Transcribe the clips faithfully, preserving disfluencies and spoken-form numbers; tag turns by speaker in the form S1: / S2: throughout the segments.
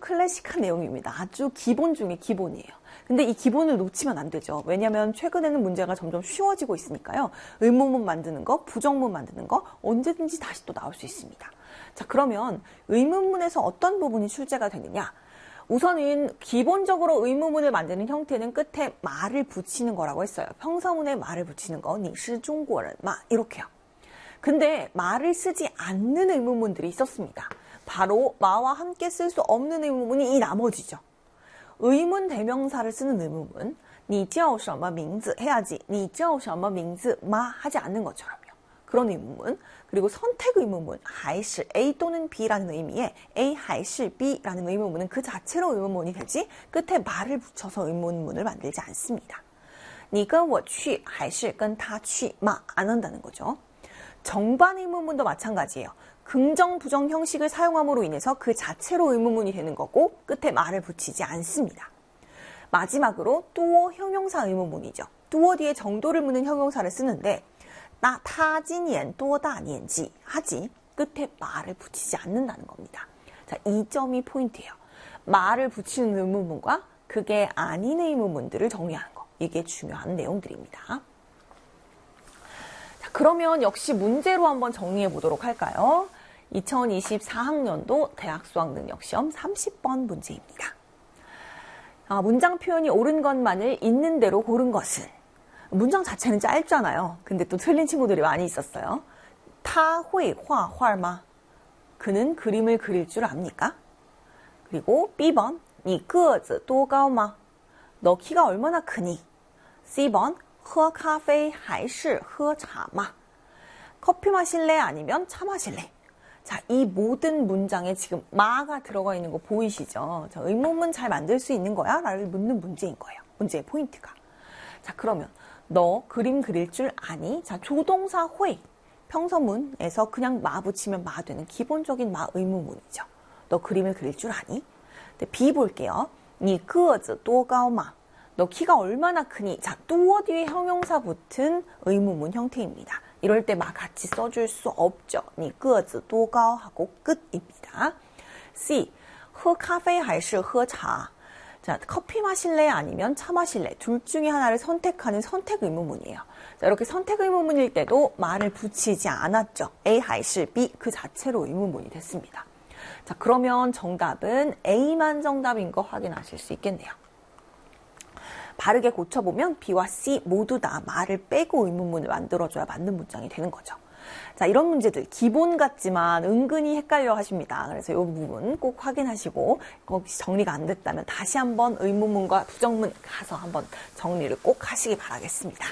S1: 클래식한 내용입니다. 아주 기본 중에 기본이에요. 근데 이 기본을 놓치면 안 되죠. 왜냐하면 최근에는 문제가 점점 쉬워지고 있으니까요. 의문문 만드는 거, 부정문 만드는 거 언제든지 다시 또 나올 수 있습니다. 자, 그러면 의문문에서 어떤 부분이 출제가 되느냐? 우선은 기본적으로 의문문을 만드는 형태는 끝에 말을 붙이는 거라고 했어요. 평서문에 말을 붙이는 거, 你是中国人吗? 이렇게요. 근데 말을 쓰지 않는 의문문들이 있었습니다. 바로 마와 함께 쓸 수 없는 의문문이 이 나머지죠. 의문 대명사를 쓰는 의문문, 你叫什么名字 해야지 你叫什么名字吗 하지 않는 것처럼요. 그런 의문문, 그리고 선택 의문문, 还是 A 또는 B라는 의미의 A 还是 B라는 의문문은 그 자체로 의문문이 되지 끝에 말을 붙여서 의문문을 만들지 않습니다. 你跟我去还是跟他去吗 안 한다는 거죠. 정반 의문문도 마찬가지예요. 긍정, 부정 형식을 사용함으로 인해서 그 자체로 의문문이 되는 거고 끝에 말을 붙이지 않습니다. 마지막으로 뚜어 형용사 의문문이죠. 뚜어 뒤에 정도를 묻는 형용사를 쓰는데 나 타진년 또다년지 하지 끝에 말을 붙이지 않는다는 겁니다. 자, 이 점이 포인트예요. 말을 붙이는 의문문과 그게 아닌 의문문들을 정리하는 거. 이게 중요한 내용들입니다. 자, 그러면 역시 문제로 한번 정리해 보도록 할까요? 이천이십사 학년도 대학 수학능력시험 삼십 번 문제입니다. 아, 문장 표현이 옳은 것만을 있는 대로 고른 것은 문장 자체는 짧잖아요. 근데 또 틀린 친구들이 많이 있었어요. 他会画画吗? 그는 그림을 그릴 줄 압니까? 그리고 B번 你个子多高吗? 너 키가 얼마나 크니? C번 喝咖啡还是喝茶吗? 커피 마실래 아니면 차 마실래? 자, 이 모든 문장에 지금 마가 들어가 있는 거 보이시죠? 자, 의문문 잘 만들 수 있는 거야? 라를 묻는 문제인 거예요. 문제의 포인트가. 자, 그러면 너 그림 그릴 줄 아니? 자, 조동사 회. 평서문에서 그냥 마 붙이면 마 되는 기본적인 마 의문문이죠. 너 그림을 그릴 줄 아니? 네, B 볼게요. 你个子多高吗? 너 키가 얼마나 크니? 자, 뚜어 뒤에 형용사 붙은 의문문 형태입니다. 이럴 때 마 같이 써줄 수 없죠. 你个子多高 하고 끝입니다. C. 喝咖啡还是喝茶? 자, 커피 마실래 아니면 차 마실래? 둘 중에 하나를 선택하는 선택 의문문이에요. 자, 이렇게 선택 의문문일 때도 말을 붙이지 않았죠. A 还是 B 그 자체로 의문문이 됐습니다. 자, 그러면 정답은 A만 정답인 거 확인하실 수 있겠네요. 바르게 고쳐보면 B와 C 모두 다 말을 빼고 의문문을 만들어줘야 맞는 문장이 되는 거죠. 자, 이런 문제들 기본 같지만 은근히 헷갈려 하십니다. 그래서 이 부분 꼭 확인하시고 혹시 정리가 안 됐다면 다시 한번 의문문과 부정문 가서 한번 정리를 꼭 하시기 바라겠습니다.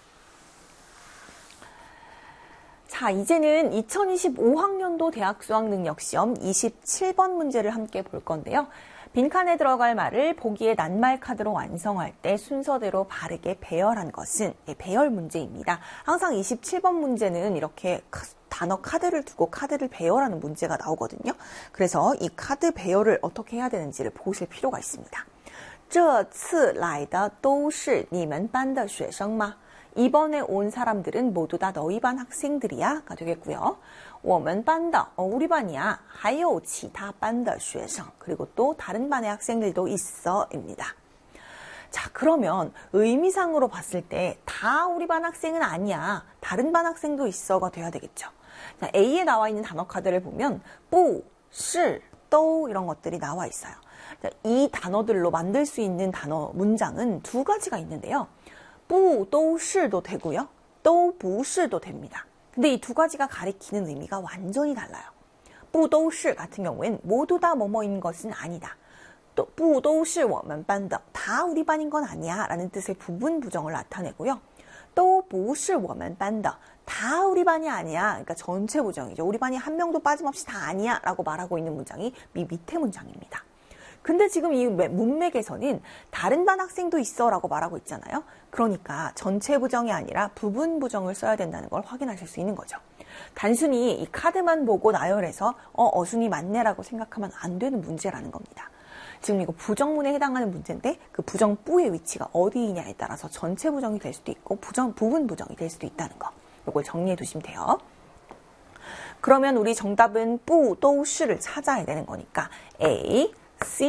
S1: 자, 이제는 이천이십오 학년도 대학 수학능력시험 이십칠 번 문제를 함께 볼 건데요. 빈칸에 들어갈 말을 보기에 낱말 카드로 완성할 때 순서대로 바르게 배열한 것은 배열 문제입니다. 항상 이십칠 번 문제는 이렇게 단어 카드를 두고 카드를 배열하는 문제가 나오거든요. 그래서 이 카드 배열을 어떻게 해야 되는지를 보실 필요가 있습니다. 这次来的都是你们班的学生吗? 이번에 온 사람들은 모두 다 너희 반 학생들이야? 가 되겠고요. 我们班的, 어, 우리 반이야. 还有其他班的学生. 그리고 또 다른 반의 학생들도 있어. 입니다. 자, 그러면 의미상으로 봤을 때 다 우리 반 학생은 아니야. 다른 반 학생도 있어가 돼야 되겠죠. 자, A에 나와 있는 단어 카드를 보면 不,是,都 이런 것들이 나와 있어요. 자, 이 단어들로 만들 수 있는 단어 문장은 두 가지가 있는데요. 不,都是도 되고요. 都不是도 됩니다. 근데 이 두 가지가 가리키는 의미가 완전히 달라요. 不都是 같은 경우엔 모두 다 뭐뭐인 것은 아니다. 또 不都是我们班的 다 우리 반인 건 아니야 라는 뜻의 부분 부정을 나타내고요. 都不是我们班的 다 우리 반이 아니야. 그러니까 전체 부정이죠. 우리 반이 한 명도 빠짐없이 다 아니야 라고 말하고 있는 문장이 이 밑에 문장입니다. 근데 지금 이 문맥에서는 다른 반 학생도 있어 라고 말하고 있잖아요. 그러니까 전체 부정이 아니라 부분 부정을 써야 된다는 걸 확인하실 수 있는 거죠. 단순히 이 카드만 보고 나열해서 어, 어순이 맞네 라고 생각하면 안 되는 문제라는 겁니다. 지금 이거 부정문에 해당하는 문제인데 그 부정 뿌의 위치가 어디이냐에 따라서 전체 부정이 될 수도 있고 부정, 부분 부정이 될 수도 있다는 거. 이걸 정리해 두시면 돼요. 그러면 우리 정답은 뿌, 또, 시를 찾아야 되는 거니까 A, C,